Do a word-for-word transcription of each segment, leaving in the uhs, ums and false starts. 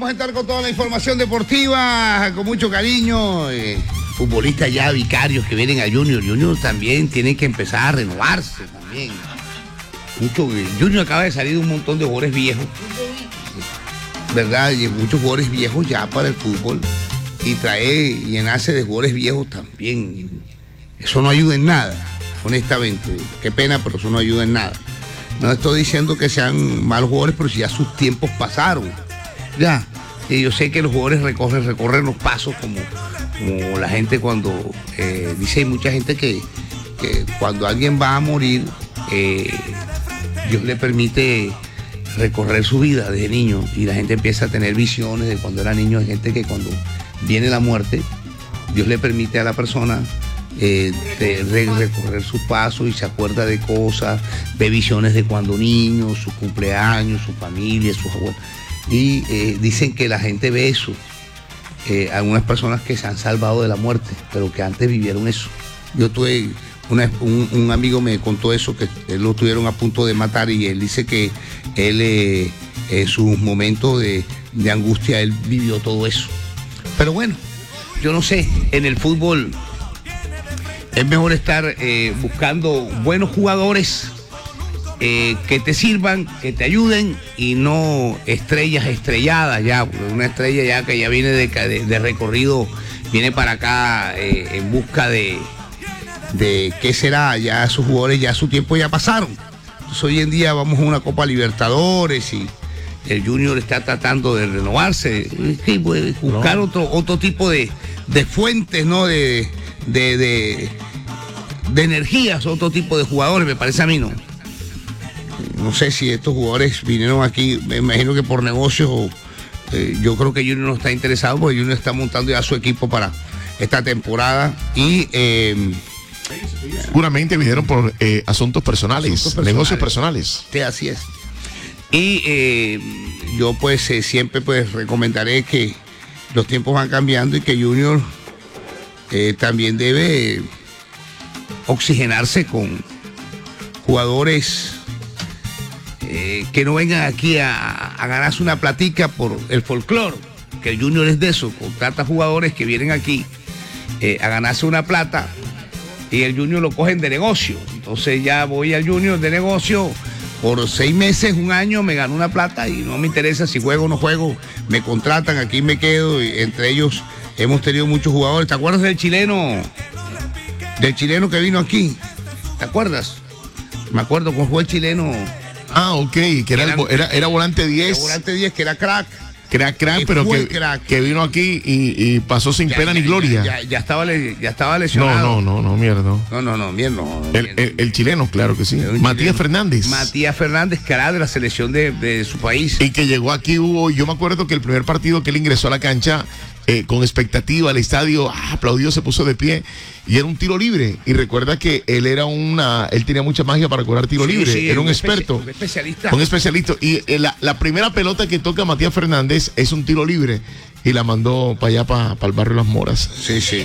Vamos a estar con toda la información deportiva, con mucho cariño. Eh, futbolistas ya vicarios que vienen a Junior. Junior también tiene que empezar a renovarse también. Mucho, Junior acaba de salir de un montón de jugadores viejos, ¿verdad? Y muchos jugadores viejos ya para el fútbol. Y trae, llenarse de jugadores viejos también. Eso no ayuda en nada, honestamente. Qué pena, pero eso no ayuda en nada. No estoy diciendo que sean malos jugadores, pero si ya sus tiempos pasaron. Ya, y yo sé que los jugadores recorren, recorren los pasos como, como la gente cuando eh, dice, hay mucha gente que, que cuando alguien va a morir, eh, Dios le permite recorrer su vida desde niño y la gente empieza a tener visiones de cuando era niño. Hay gente que cuando viene la muerte, Dios le permite a la persona eh, de, de recorrer sus pasos y se acuerda de cosas, ve visiones de cuando niño, su cumpleaños, su familia, sus abuelos. Y eh, dicen que la gente ve eso, eh, algunas personas que se han salvado de la muerte, pero que antes vivieron eso. Yo tuve, una, un, un amigo me contó eso, que él lo tuvieron a punto de matar y él dice que él, eh, en sus momentos de, de angustia, él vivió todo eso. Pero bueno, yo no sé, en el fútbol es mejor estar eh, buscando buenos jugadores, Eh, que te sirvan, que te ayuden y no estrellas estrelladas ya, una estrella ya que ya viene de, de, de recorrido, viene para acá eh, en busca de, de qué será, ya sus jugadores, ya su tiempo ya pasaron. Entonces hoy en día vamos a una Copa Libertadores y el Junior está tratando de renovarse, sí, pues, buscar no. otro, otro tipo de, de fuentes, ¿no? De, de, de, de energías, otro tipo de jugadores, me parece a mí, ¿no? No sé si estos jugadores vinieron aquí, me imagino que por negocios o eh, yo creo que Junior no está interesado porque Junior está montando ya su equipo para esta temporada y eh, seguramente vinieron por eh, asuntos, personales, asuntos personales, negocios personales. Sí, así es. Y eh, yo pues eh, siempre pues recomendaré que los tiempos van cambiando y que Junior eh, también debe oxigenarse con jugadores Eh, que no vengan aquí a, a ganarse una platica por el folclore, que el Junior es de eso, contrata jugadores que vienen aquí eh, a ganarse una plata y el Junior lo cogen de negocio. Entonces ya voy al Junior de negocio, por seis meses, un año me gano una plata y no me interesa si juego o no juego, me contratan, aquí me quedo, y entre ellos hemos tenido muchos jugadores. ¿Te acuerdas del chileno, del chileno que vino aquí? ¿Te acuerdas? Me acuerdo cómo fue el chileno. Ah, ok, que era, era, era, era volante diez. Era volante diez, que era crack. Que era crack, pero que, crack. que vino aquí y, y pasó sin ya, pena ya, ni gloria. Ya, ya, ya, estaba, ya estaba lesionado. No, no, no, no, mierda. No, no, no, mierda. No, el, el, el chileno, claro que sí. Matías chileno. Fernández. Matías Fernández, cara de la selección de, de su país. Y que llegó aquí, hubo, yo me acuerdo que el primer partido que él ingresó a la cancha, eh, con expectativa, el estadio ah, aplaudió, se puso de pie. Y era un tiro libre. Y recuerda que él era una, él tenía mucha magia para cobrar tiro sí, libre. Sí, era un, un experto. Un especialista. Un especialista. Y eh, la, la primera pelota que toca Matías Fernández es un tiro libre. Y la mandó para allá, para, para el barrio Las Moras. Sí, sí.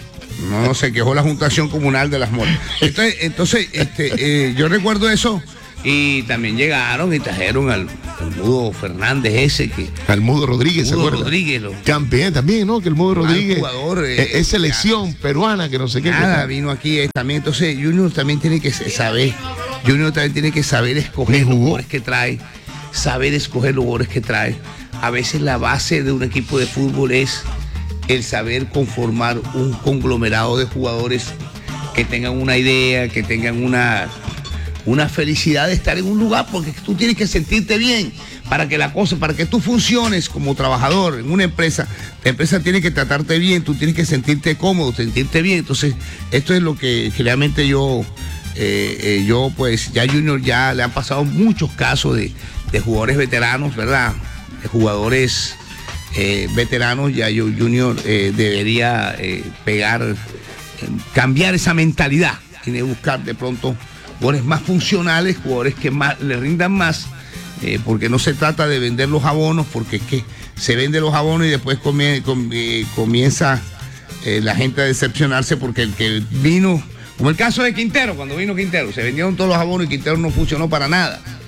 No, se quejó la Juntación Comunal de Las Moras. Entonces, entonces este, eh, yo recuerdo eso. Y también llegaron y trajeron al, al Mudo Fernández ese que... Al Mudo Rodríguez, ¿se acuerda? Rodríguez. Lo, Campeón también, ¿no? Que el Mudo Rodríguez jugador, eh, es selección ya, peruana, que no sé qué. Nada, vino aquí eh, también. Entonces, Junior también tiene que saber, Junior también tiene que saber escoger los jugadores que trae, saber escoger los jugadores que trae. A veces la base de un equipo de fútbol es el saber conformar un conglomerado de jugadores que tengan una idea, que tengan una... una felicidad de estar en un lugar, porque tú tienes que sentirte bien para que la cosa, para que tú funciones como trabajador en una empresa. La empresa tiene que tratarte bien, tú tienes que sentirte cómodo, sentirte bien. Entonces, esto es lo que realmente yo, eh, eh, yo pues ya Junior ya le han pasado muchos casos de, de jugadores veteranos, ¿verdad? De jugadores eh, veteranos, ya yo Junior eh, debería eh, pegar, eh, cambiar esa mentalidad, tiene que buscar de pronto jugadores más funcionales, jugadores que más le rindan más, eh, porque no se trata de vender los abonos, porque es que se venden los abonos y después comie, com, eh, comienza eh, la gente a decepcionarse porque el que vino, como el caso de Quintero, cuando vino Quintero, se vendieron todos los abonos y Quintero no funcionó para nada.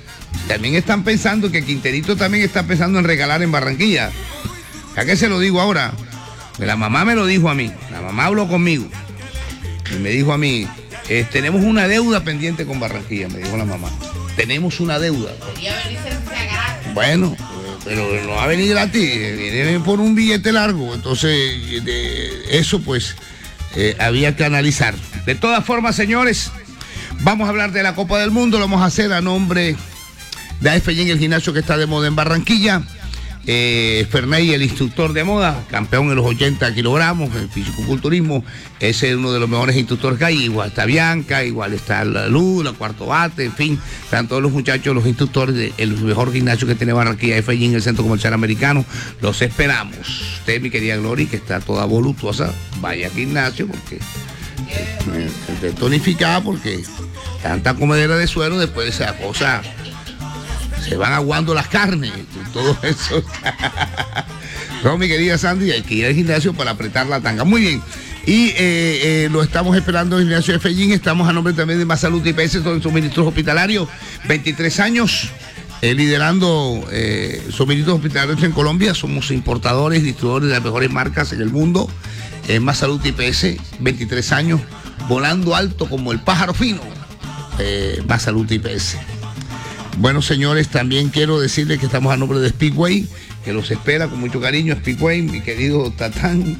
también están pensando que Quinterito también está pensando en regalar en Barranquilla. ¿A qué se lo digo ahora? La mamá me lo dijo a mí, la mamá habló conmigo y me dijo a mí, eh, tenemos una deuda pendiente con Barranquilla, me dijo la mamá. Tenemos una deuda. Bueno, pero no va a venir gratis, viene por un billete largo, entonces de eso pues eh, había que analizar. De todas formas, señores, vamos a hablar de la Copa del Mundo, lo vamos a hacer a nombre de A F G, el gimnasio que está de moda en Barranquilla. Eh, Ferney, el instructor de moda, campeón en los ochenta kilogramos, el fisicoculturismo, ese es uno de los mejores instructores que hay. Igual está Bianca, igual está la Luz, la Cuarto Bate, en fin, están todos los muchachos, los instructores del mejor gimnasio que tiene Barranquilla, F G, en el Centro Comercial Americano. Los esperamos. Usted, mi querida Glory, que está toda voluptuosa, vaya al gimnasio porque eh, esté tonificada, porque tanta comedera de suero después de esa cosa. Se van aguando las carnes, todo eso. No, mi querida Sandy, hay que ir al gimnasio para apretar la tanga. Muy bien. Y eh, eh, lo estamos esperando en el gimnasio de Fellín. Estamos a nombre también de Más Salud I P S, son suministros hospitalarios, veintitrés años, eh, liderando eh, suministros hospitalarios en Colombia. Somos importadores, distribuidores de las mejores marcas en el mundo. Eh, Más Salud I P S, veintitrés años, volando alto como el pájaro fino. Eh, Más Salud I P S. Bueno, señores, también quiero decirles que estamos a nombre de Speedway, que los espera con mucho cariño. Speedway, mi querido Tatán.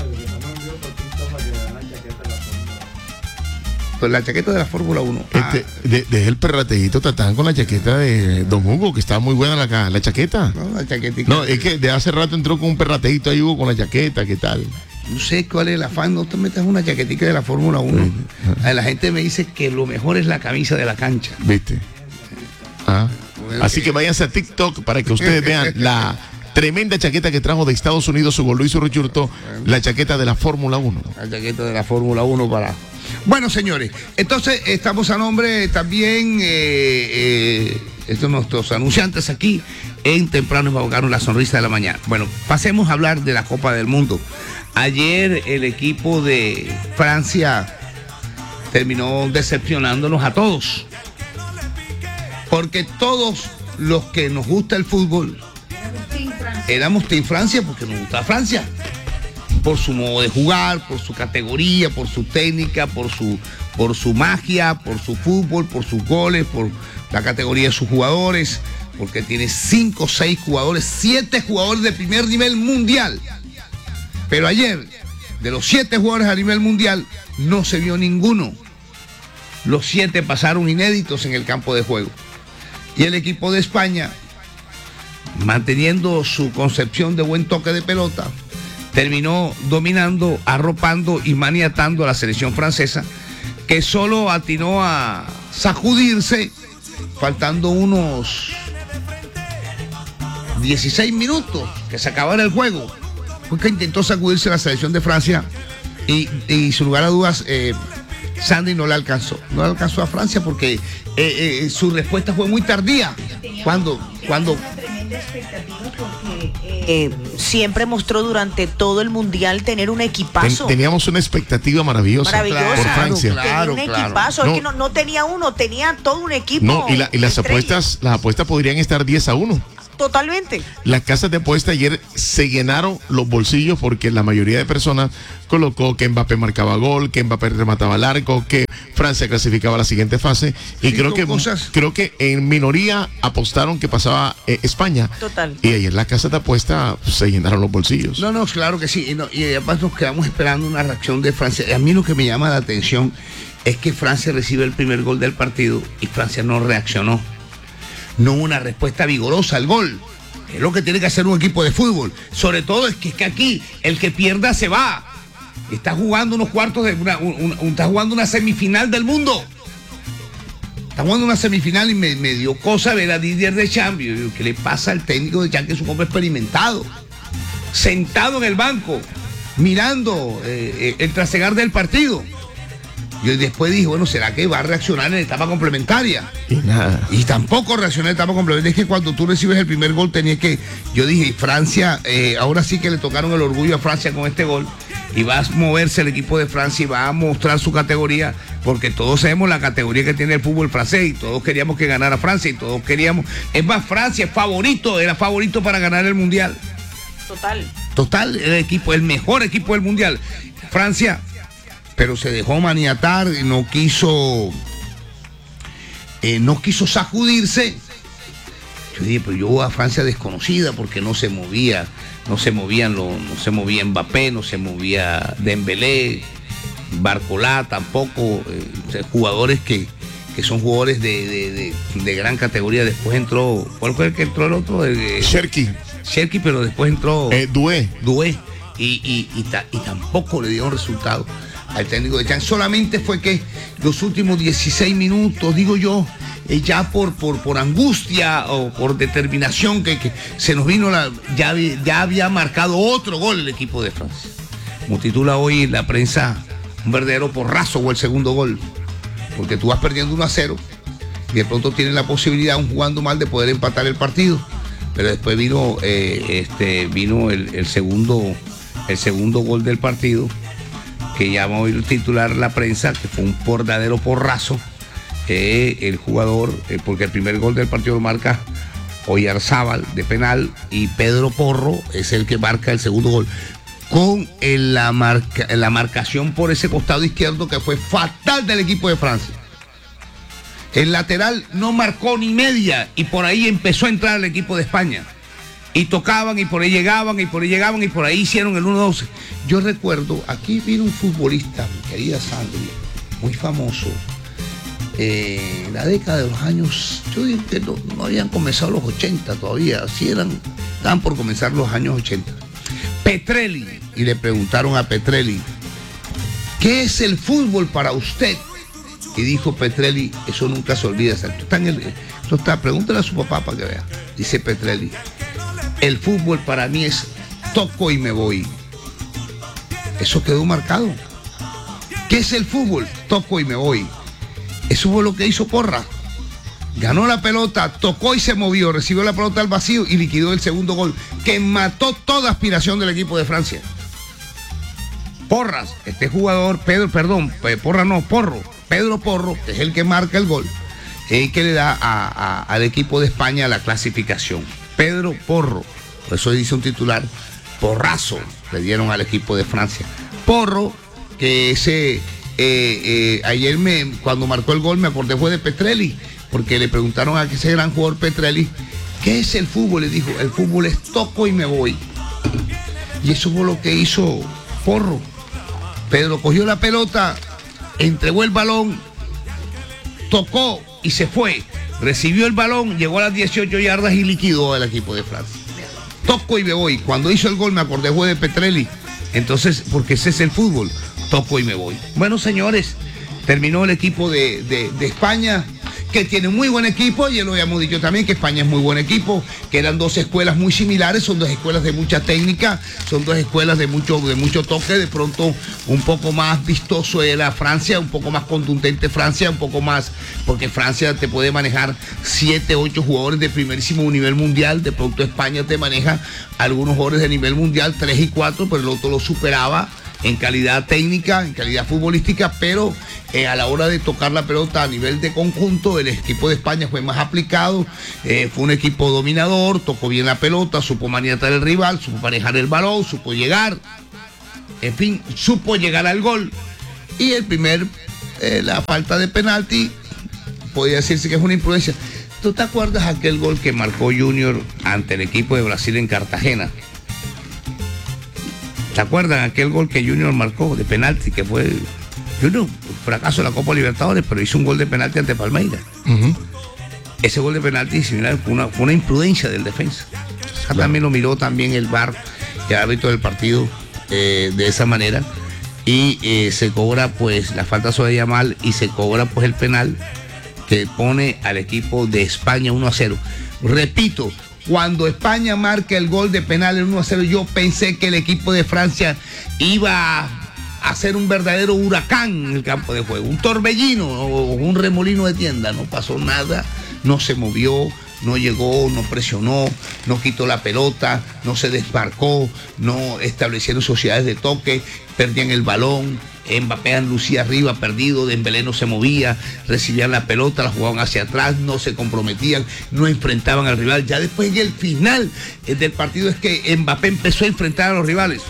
Pues la chaqueta de la Fórmula uno. Este, ah. de, de el perrateíto Tatán con la chaqueta de Don Hugo, que está muy buena la, la chaqueta. No, la chaquetita. No, es que de hace rato entró con un perrateíto ahí, Hugo, con la chaqueta, ¿qué tal? No sé cuál es el afán, no te metas una chaquetica de la Fórmula uno. Sí. La gente me dice que lo mejor es la camisa de la cancha. ¿Viste? Ah. Bueno, así que váyanse a TikTok para que ustedes vean la tremenda chaqueta que trajo de Estados Unidos su Luis Urruchurto, la chaqueta de la Fórmula uno. La chaqueta de la Fórmula uno para... Bueno, señores, entonces estamos a nombre también, eh, eh, estos nuestros anunciantes aquí en Temprano y Baucano, la sonrisa de la mañana. Bueno, pasemos a hablar de la Copa del Mundo. Ayer el equipo de Francia terminó decepcionándonos a todos. Porque todos los que nos gusta el fútbol éramos Team Francia porque nos gusta Francia. Por su modo de jugar, por su categoría, por su técnica, por su, por su magia, por su fútbol, por sus goles, por la categoría de sus jugadores, porque tiene cinco, seis jugadores, siete jugadores de primer nivel mundial. Pero ayer, de los siete jugadores a nivel mundial, no se vio ninguno. Los siete pasaron inéditos en el campo de juego. Y el equipo de España, manteniendo su concepción de buen toque de pelota, terminó dominando, arropando y maniatando a la selección francesa, que solo atinó a sacudirse, faltando unos dieciséis minutos que se acabara el juego. Porque intentó sacudirse la selección de Francia y, y sin lugar a dudas, eh, Sandy no le alcanzó. No le alcanzó a Francia porque eh, eh, su respuesta fue muy tardía. Cuando, cuando porque eh, siempre mostró durante todo el mundial tener un equipazo. Ten, teníamos una expectativa maravillosa, maravillosa. por Francia. Claro, tenía un claro. equipazo, No, es que no, no tenía uno, tenía todo un equipo. No, y, la, y las apuestas, las apuestas podrían estar diez a uno. Totalmente. Las casas de apuesta ayer se llenaron los bolsillos porque la mayoría de personas colocó que Mbappé marcaba gol, que Mbappé remataba al arco, que Francia clasificaba a la siguiente fase. Y Cinco creo que cosas. creo que en minoría apostaron que pasaba eh, España. Total. Y ayer las casas de apuesta se llenaron los bolsillos. No, no, claro que sí. Y, no, y además nos quedamos esperando una reacción de Francia. A mí lo que me llama la atención es que Francia recibe el primer gol del partido y Francia no reaccionó. No hubo una respuesta vigorosa al gol. Es lo que tiene que hacer un equipo de fútbol. Sobre todo es que, es que aquí el que pierda se va. Está jugando unos cuartos de una, un, un, está jugando una semifinal del mundo. Está jugando una semifinal y me, me dio cosa ver a Didier Deschamps. Yo digo, ¿qué le pasa al técnico de Deschamps, que es un hombre experimentado? Sentado en el banco, mirando eh, el trasegar del partido. Yo después dije, bueno, ¿será que va a reaccionar en la etapa complementaria? Y nada. Y tampoco reaccionó en la etapa complementaria. Es que cuando tú recibes el primer gol tenías que... Yo dije, Francia, eh, ahora sí que le tocaron el orgullo a Francia con este gol. y va a moverse el equipo de Francia y va a mostrar su categoría, porque todos sabemos la categoría que tiene el fútbol francés y todos queríamos que ganara Francia y todos queríamos, es más, Francia es favorito, era favorito para ganar el Mundial. Total. Total, el equipo, el mejor equipo del Mundial. Francia, pero se dejó maniatar, no quiso, eh, no quiso sacudirse. Yo dije, pero yo voy a Francia desconocida porque no se movía, no se movían los, no se movía Mbappé, no se movía Dembélé, Barcola tampoco, eh, jugadores que, que son jugadores de, de, de, de gran categoría. Después entró, ¿cuál fue el que entró el otro? Eh, Cherki. Cherki, pero después entró eh, Doué. Doué y, y, y, ta, y tampoco le dieron resultado al técnico de Chan. Solamente fue que los últimos dieciséis minutos, digo yo, eh, ya por, por, por angustia o por determinación que, que se nos vino, la, ya, ya había marcado otro gol el equipo de Francia. Como titula hoy la prensa, un verdadero porrazo o el segundo gol, porque tú vas perdiendo uno a cero y de pronto tienes la posibilidad, aún jugando mal, de poder empatar el partido. Pero después vino eh, este vino el, el segundo el segundo gol del partido, que llama hoy el titular la prensa, que fue un verdadero porrazo. Eh, el jugador, eh, porque el primer gol del partido lo marca Oyarzábal de penal y Pedro Porro es el que marca el segundo gol, con el, la, marca, la marcación por ese costado izquierdo que fue fatal del equipo de Francia. El lateral no marcó ni media y por ahí empezó a entrar el equipo de España. Y tocaban y por ahí llegaban y por ahí llegaban y por ahí hicieron el uno doce. Yo recuerdo, aquí vino un futbolista, mi querida Sandri, muy famoso, eh, en la década de los años, yo digo que no, no habían comenzado los ochenta todavía, así eran, estaban por comenzar los años ochenta. Petrelli, y le preguntaron a Petrelli, ¿qué es el fútbol para usted? Y dijo Petrelli, eso nunca se olvida. Esto está en el, esto está, pregúntale a su papá para que vea. Dice Petrelli, el fútbol para mí es toco y me voy. Eso quedó marcado. ¿Qué es el fútbol? Toco y me voy. Eso fue lo que hizo Porra. Ganó la pelota, tocó y se movió, recibió la pelota al vacío y liquidó el segundo gol, que mató toda aspiración del equipo de Francia. Porras, este jugador, Pedro, perdón, Porra no, Porro, Pedro Porro, que es el que marca el gol, el que le da a, a, al equipo de España la clasificación. Pedro Porro, por eso dice un titular, porrazo le dieron al equipo de Francia. Porro, que ese, eh, eh, ayer me, cuando marcó el gol me acordé fue de Petrelli, porque le preguntaron a ese gran jugador Petrelli, ¿qué es el fútbol? Le dijo, el fútbol es toco y me voy. Y eso fue lo que hizo Porro. Pedro cogió la pelota, entregó el balón, tocó y se fue. Recibió el balón, llegó a las dieciocho yardas y liquidó al equipo de Francia. Toco y me voy. Cuando hizo el gol me acordé fue de Petrelli. Entonces, porque ese es el fútbol, toco y me voy. Bueno, señores, terminó el equipo de, de, de España, que tiene un muy buen equipo, y lo habíamos dicho también que España es muy buen equipo, que eran dos escuelas muy similares, son dos escuelas de mucha técnica, son dos escuelas de mucho, de mucho toque, de pronto un poco más vistoso era Francia, un poco más contundente Francia, un poco más, porque Francia te puede manejar siete, ocho jugadores de primerísimo nivel mundial, de pronto España te maneja algunos jugadores de nivel mundial, tres y cuatro, pero el otro lo superaba en calidad técnica, en calidad futbolística, pero eh, a la hora de tocar la pelota a nivel de conjunto, el equipo de España fue más aplicado, eh, fue un equipo dominador, tocó bien la pelota, supo maniatar el rival, supo manejar el balón, supo llegar, en fin, supo llegar al gol. Y el primer, eh, la falta de penalti, podría decirse que es una imprudencia. ¿Tú te acuerdas aquel gol que marcó Junior ante el equipo de Brasil en Cartagena? ¿Se acuerdan aquel gol que Junior marcó de penalti, que fue Junior, fracaso en la Copa Libertadores, pero hizo un gol de penalti ante Palmeiras? Uh-huh. Ese gol de penalti similar fue una, fue una imprudencia del defensa. Acá claro. También lo miró también el V A R, el árbitro del partido, eh, de esa manera, y eh, se cobra pues la falta sobre Yamal y se cobra pues el penal que pone al equipo de España uno a cero. Repito, cuando España marca el gol de penal en uno a cero, yo pensé que el equipo de Francia iba a hacer un verdadero huracán en el campo de juego, un torbellino o un remolino de tienda. No pasó nada, no se movió, no llegó, no presionó, no quitó la pelota, no se desbarcó, no establecieron sociedades de toque, perdían el balón. Mbappé lucía arriba, perdido, Dembélé no se movía, recibían la pelota, la jugaban hacia atrás, no se comprometían, no enfrentaban al rival. Ya después en el final del partido es que Mbappé empezó a enfrentar a los rivales.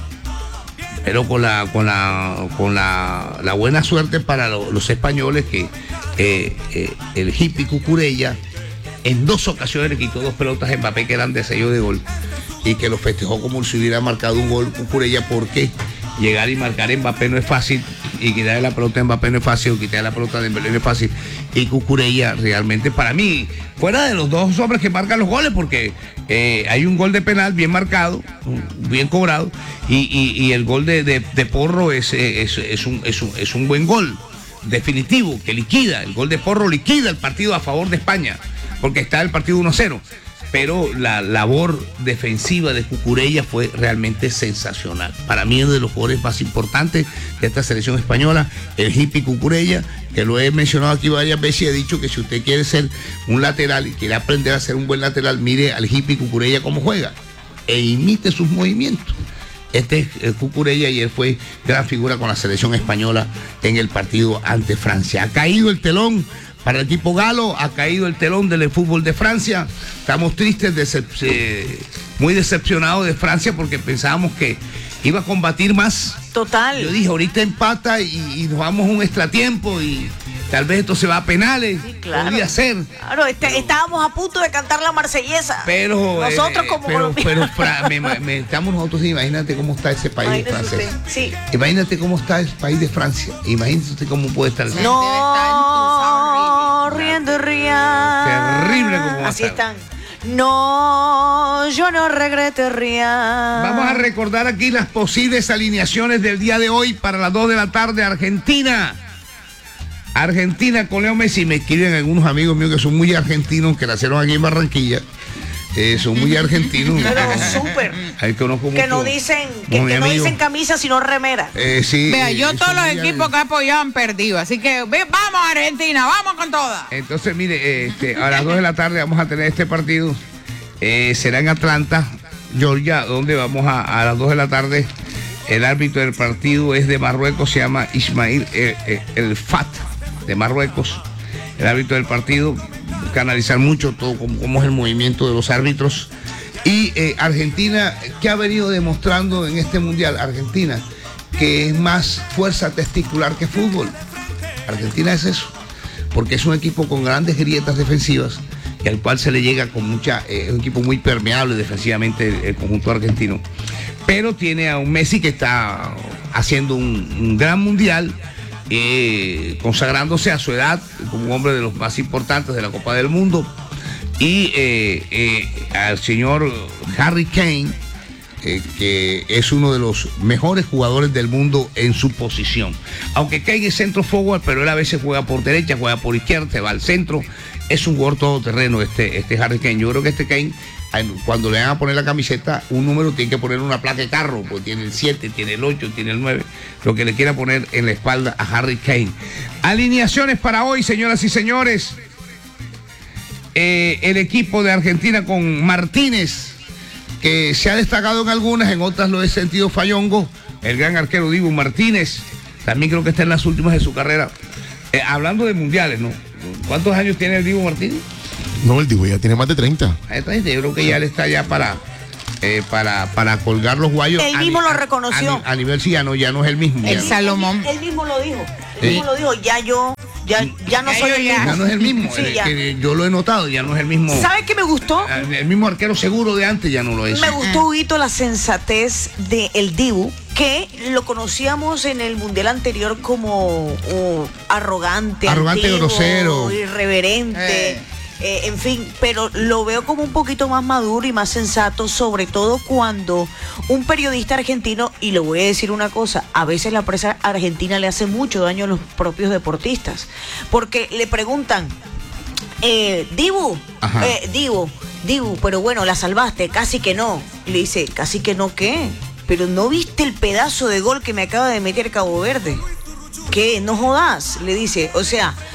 Pero con la con la con la, la buena suerte para lo, los españoles que eh, eh, el hippie Cucurella en dos ocasiones le quitó dos pelotas a Mbappé que eran de sello de gol y que lo festejó como si hubiera marcado un gol Cucurella, porque llegar y marcar a Mbappé no es fácil, y quitarle la pelota a Mbappé no es fácil, o quitarle la pelota a Dembélé no es fácil. Y Cucurella realmente, para mí, fuera de los dos hombres que marcan los goles, porque eh, hay un gol de penal bien marcado, bien cobrado, y, y, y el gol de, de, de Porro es, es, es, un, es, un, es un buen gol definitivo, que liquida, el gol de Porro liquida el partido a favor de España, porque está el partido uno cero. Pero la labor defensiva de Cucurella fue realmente sensacional. Para mí es uno de los jugadores más importantes de esta selección española, el hippie Cucurella, que lo he mencionado aquí varias veces y he dicho que si usted quiere ser un lateral y quiere aprender a ser un buen lateral, mire al hippie Cucurella cómo juega e imite sus movimientos. Este es Cucurella y él fue gran figura con la selección española en el partido ante Francia. Ha caído el telón para el equipo galo, ha caído el telón del fútbol de Francia. Estamos tristes, decep eh, muy decepcionados de Francia, porque pensábamos que iba a combatir más. Total. Yo dije, ahorita empata y, y nos vamos a un extratiempo y tal vez esto se va a penales. Sí, claro. Podría ser. Claro, este, pero, estábamos a punto de cantar la marsellesa. Pero nosotros eh, como pero, pero colombianos. me, me, estamos nosotros, imagínate cómo está ese país de francés. Sí. Imagínate cómo está el país de Francia. Imagínate usted cómo puede estar el No, riendo y ría. Terrible como va Así a estar. están. No, yo no regreto ría. Vamos a recordar aquí las posibles alineaciones del día de hoy para las dos de la tarde. Argentina. Argentina con Leo Messi. Me escriben algunos amigos míos que son muy argentinos, que nacieron aquí en Barranquilla. Eh, son muy argentinos. Pero súper. Ahí conozco que no dicen, que, que no dicen camisa sino remera. Eh, sí, Vea, yo eh, todos los muy equipos que he apoyado han perdido, así que ve, vamos Argentina, vamos con todas. Entonces, mire, este, a las dos de la tarde vamos a tener este partido. Eh, será en Atlanta, Georgia, donde vamos a, a las dos de la tarde. El árbitro del partido es de Marruecos, se llama Ismail El, El, El Fat, de Marruecos. El árbitro del partido, busca analizar mucho todo cómo, cómo es el movimiento de los árbitros. Y eh, Argentina, ¿qué ha venido demostrando en este mundial? Argentina, que es más fuerza testicular que fútbol. Argentina es eso, porque es un equipo con grandes grietas defensivas y al cual se le llega con mucha, es eh, un equipo muy permeable defensivamente el, el conjunto argentino. Pero tiene a un Messi que está haciendo un, un gran mundial, eh, consagrándose a su edad como un hombre de los más importantes de la Copa del Mundo. Y eh, eh, al señor Harry Kane, eh, que es uno de los mejores jugadores del mundo en su posición. Aunque Kane es centro forward, pero él a veces juega por derecha, juega por izquierda, se va al centro. Es un jugador todoterreno este, este Harry Kane. Yo creo que este Kane, cuando le van a poner la camiseta, un número tiene que poner una placa de carro, porque tiene el siete, tiene el ocho, tiene el nueve, lo que le quiera poner en la espalda a Harry Kane. Alineaciones para hoy, señoras y señores. Eh, el equipo de Argentina con Martínez, que se ha destacado en algunas, en otras lo he sentido fallongo. El gran arquero Dibu Martínez, también creo que está en las últimas de su carrera. Eh, hablando de mundiales, ¿no? ¿Cuántos años tiene el Dibu Martínez? No, el Dibu ya tiene más de treinta. Yo creo que ya le está ya para, eh, para, para colgar los guayos. Él mismo lo reconoció. A, a, a nivel sí, ya no, ya no es el mismo. El Salomón. Él, él mismo lo dijo. Él ¿Sí? mismo lo dijo, ya yo, ya, ya no ya soy yo, el ya. mismo. Ya no es el mismo. Sí, el, ya. que yo lo he notado, ya no es el mismo. ¿Sabes qué me gustó? El mismo arquero seguro de antes ya no lo es. Me gustó, Huguito, la sensatez de el Dibu, que lo conocíamos en el mundial anterior como uh, arrogante, arrogante, antiguo, grosero, irreverente. Eh. Eh, en fin, pero lo veo como un poquito más maduro y más sensato, sobre todo cuando un periodista argentino, y le voy a decir una cosa, a veces la prensa argentina le hace mucho daño a los propios deportistas, porque le preguntan, eh, Dibu, eh, Dibu, Dibu, pero bueno, la salvaste, casi que no. Y le dice, casi que no, ¿qué? Pero ¿no viste el pedazo de gol que me acaba de meter Cabo Verde? ¿Qué? No jodas, le dice, o sea...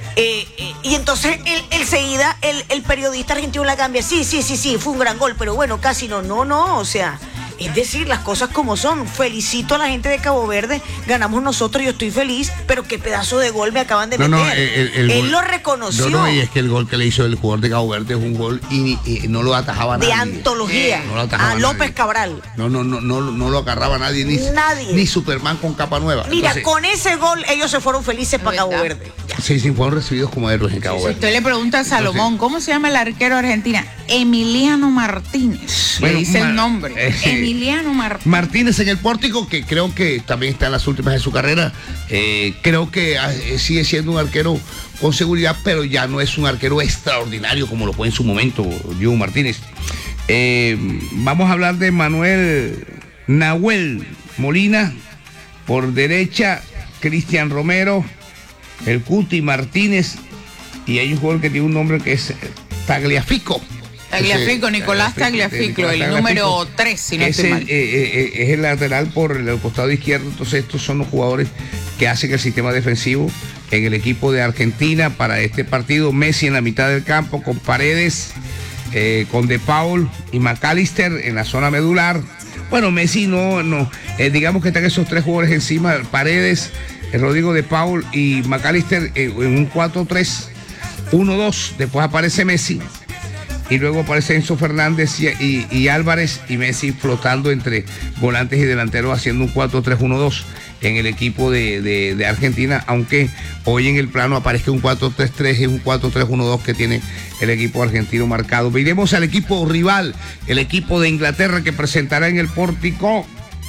Eh, eh, y entonces él, él seguida, el, el periodista argentino la cambia. Sí, sí, sí, sí, fue un gran gol, pero bueno, casi no, no, no, o sea, es decir, las cosas como son. Felicito a la gente de Cabo Verde, ganamos nosotros, yo estoy feliz, pero qué pedazo de gol me acaban de no, meter. No, el, el él gol, lo reconoció. No, no, y es que el gol que le hizo el jugador de Cabo Verde es un gol y, y no lo atajaba de nadie. antología. No lo atajaba a López nadie. Cabral. No, no, no, no, no lo agarraba nadie, ni, nadie. ni Superman con capa nueva. Mira, Entonces, con ese gol ellos se fueron felices para Cabo ¿verdad? Verde. sí, sí, fueron recibidos como héroes en Cabo Si Verde. usted le pregunta a Salomón, ¿cómo se llama el arquero argentino? Emiliano Martínez. Bueno, le dice Mar- el nombre. eh, Emiliano Martínez. Martínez en el pórtico, que creo que también está en las últimas de su carrera. Eh, creo que eh, sigue siendo un arquero con seguridad, pero ya no es un arquero extraordinario como lo fue en su momento Diego Martínez. Eh, vamos a hablar de Manuel Nahuel Molina. Por derecha, Cristian Romero, el Cuti Martínez, y hay un jugador que tiene un nombre que es Tagliafico. Tagliafico, Ese- Nicolás Tagliafico, el Nicolás número Tagliafico. tres, si no Ese, estoy mal. eh, eh, es el lateral por el costado izquierdo. Entonces estos son los jugadores que hacen el sistema defensivo en el equipo de Argentina para este partido. Messi en la mitad del campo con Paredes, eh, con De Paul y McAllister en la zona medular. Bueno, Messi no, no, eh, digamos que están esos tres jugadores encima, Paredes, eh, Rodrigo De Paul y McAllister eh, en un cuatro tres uno dos. Después aparece Messi. Y luego aparece Enzo Fernández y, y, y Álvarez y Messi flotando entre volantes y delanteros haciendo un cuatro tres uno dos en el equipo de, de, de Argentina, aunque hoy en el plano aparezca un cuatro tres tres y un cuatro tres uno dos que tiene el equipo argentino marcado. Iremos al equipo rival, el equipo de Inglaterra, que presentará en el pórtico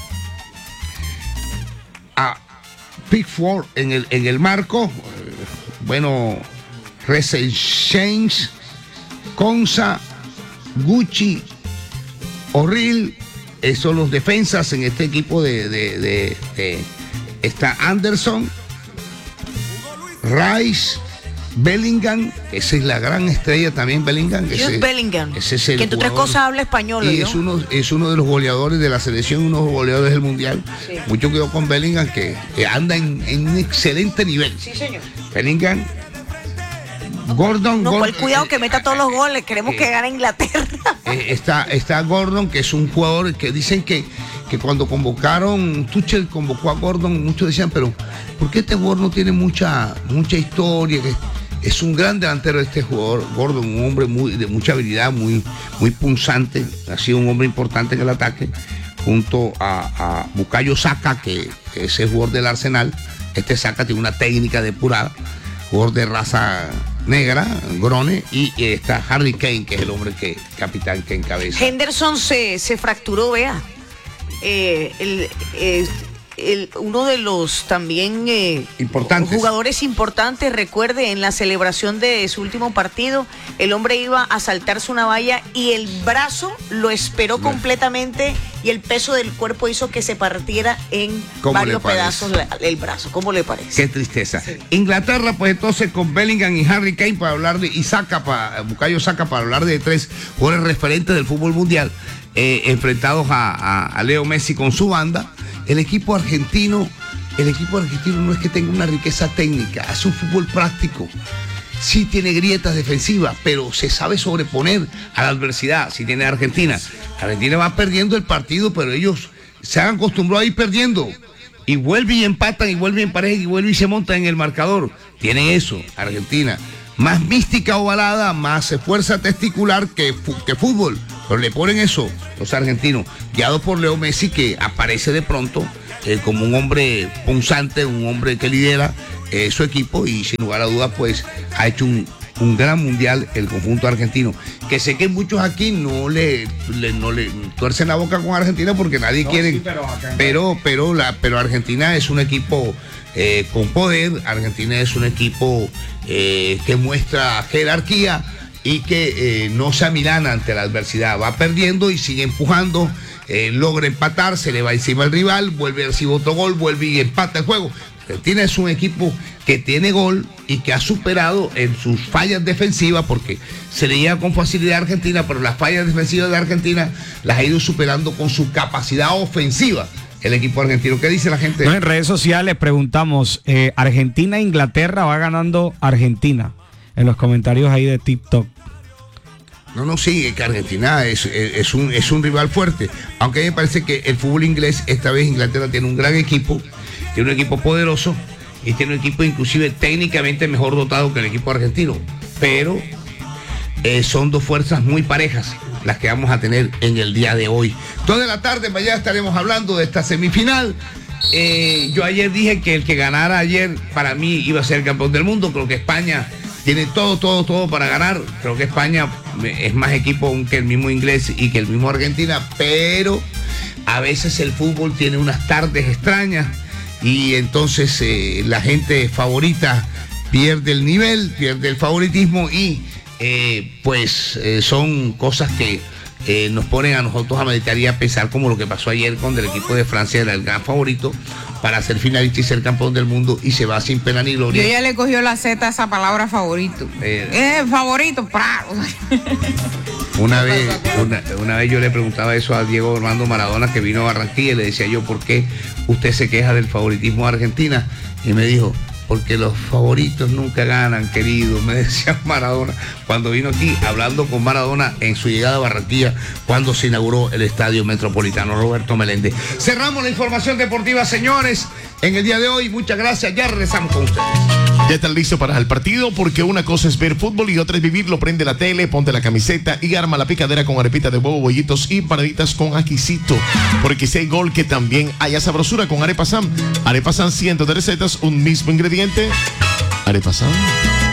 a Pickford en el, en el marco. Bueno, Reece James, Konsa, Gucci, O'Reilly, eh, son los defensas en este equipo de, de, de, de está Anderson, Rice, Bellingham, esa es la gran estrella también, Bellingham. Jude Ese, Bellingham, ese es el que entre otras jugador, cosas habla español. y ¿no? es uno, es uno de los goleadores de la selección, uno de los goleadores del mundial. Sí. Mucho cuidado con Bellingham, que, que anda en, en un excelente nivel. Sí, señor. Bellingham, Gordon. No, Gordon, cuál cuidado eh, que meta todos los goles. Queremos eh, que gane Inglaterra. Eh, está, está Gordon, que es un jugador que dicen que, que cuando convocaron, Tuchel convocó a Gordon, muchos decían, pero ¿por qué este jugador no tiene mucha, mucha historia? Que es un gran delantero este jugador, Gordon, un hombre muy, de mucha habilidad, muy, muy punzante, ha sido un hombre importante en el ataque, junto a, a Bukayo Saka, que, que es el jugador del Arsenal. Este Saka tiene una técnica depurada, jugador de raza negra, Grone, y, y está Harry Kane, que es el hombre que capitán que encabeza. Henderson se, se fracturó, vea. Eh, el, eh, el- uno de los también eh, Importantes. jugadores importantes, recuerde, en la celebración de su último partido, el hombre iba a saltarse una valla y el brazo lo esperó Bueno. completamente y el peso del cuerpo hizo que se partiera en ¿Cómo varios le parece? pedazos la- el brazo. ¿Cómo le parece? Qué tristeza. Inglaterra, pues entonces con Bellingham y Harry Kane para hablar de, y Saka, para, Bukayo Saka, para hablar de tres jugadores referentes del fútbol mundial, eh, enfrentados a, a- a Leo Messi con su banda. El equipo argentino, el equipo argentino no es que tenga una riqueza técnica, hace un fútbol práctico. Sí tiene grietas defensivas, pero se sabe sobreponer a la adversidad. Si tiene Argentina. Argentina va perdiendo el partido, pero ellos se han acostumbrado a ir perdiendo. Y vuelven y empatan, y vuelven y emparejan, y vuelven y se montan en el marcador. Tiene eso, Argentina. Más mística ovalada, más fuerza testicular que, fu- que fútbol. Pero le ponen eso los argentinos, guiados por Leo Messi, que aparece de pronto eh, como un hombre punzante, un hombre que lidera eh, su equipo, y sin lugar a dudas pues ha hecho un, un gran mundial el conjunto argentino, que sé que muchos aquí no le, le- no le tuercen la boca con Argentina porque nadie quiere, pero pero la pero Argentina es un equipo eh, con poder. Argentina es un equipo eh, que muestra jerarquía y que eh, no se amilana ante la adversidad, va perdiendo y sigue empujando, eh, logra empatar, se le va encima el rival, vuelve a recibir otro gol, vuelve y empata el juego. Argentina es un equipo que tiene gol y que ha superado en sus fallas defensivas, porque se le llega con facilidad a Argentina, pero las fallas defensivas de Argentina las ha ido superando con su capacidad ofensiva. el equipo argentino. ¿Qué dice la gente? No, en redes sociales preguntamos, eh, Argentina-Inglaterra, va ganando Argentina. En los comentarios ahí de TikTok. No, no, sí, que Argentina es, es, es, un, es un rival fuerte. Aunque a mí me parece que el fútbol inglés, esta vez Inglaterra tiene un gran equipo, tiene un equipo poderoso y tiene un equipo inclusive técnicamente mejor dotado que el equipo argentino. Pero eh, son dos fuerzas muy parejas las que vamos a tener en el día de hoy. Dos de la tarde, mañana estaremos hablando de esta semifinal. Eh, yo ayer dije que el que ganara ayer para mí iba a ser el campeón del mundo. Creo que España tiene todo, todo, todo para ganar. Creo que España es más equipo que el mismo inglés y que el mismo Argentina, pero a veces el fútbol tiene unas tardes extrañas y entonces eh, la gente favorita pierde el nivel, pierde el favoritismo y eh, pues eh, son cosas que eh, nos ponen a nosotros a meditar y a pensar, como lo que pasó ayer con el equipo de Francia, era el gran favorito para ser finalista y ser campeón del mundo y se va sin pena ni gloria. Yo ya le cogió la Z a esa palabra favorito. Eh, eh, favorito, pra. Una vez, una, una vez yo le preguntaba eso a Diego Armando Maradona, que vino a Barranquilla, y le decía yo, ¿por qué usted se queja del favoritismo de Argentina? Y me dijo, porque los favoritos nunca ganan, querido, me decía Maradona, cuando vino aquí, hablando con Maradona en su llegada a Barranquilla, cuando se inauguró el Estadio Metropolitano. Roberto Meléndez. Cerramos la información deportiva, señores, en el día de hoy. Muchas gracias, ya regresamos con ustedes. Ya están listos para el partido, porque una cosa es ver fútbol y otra es vivirlo. Prende la tele, ponte la camiseta y arma la picadera con arepita de huevo, bollitos y panaditas con ajicito. Porque si hay gol, que también haya sabrosura con Arepa Sam. Arepa Sam, cientos de recetas, un mismo ingrediente. Arepa Sam.